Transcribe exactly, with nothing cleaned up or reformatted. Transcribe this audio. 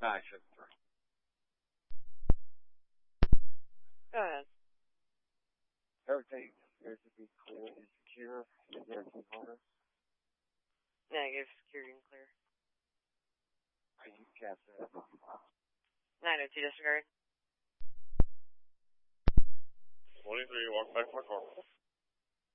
nine seven three. Go ahead. Everything appears to be clear and secure. Is there a key holder? Negative, security and clear. Can you cast that? nine oh two disregard. twenty-three, walk back to my car.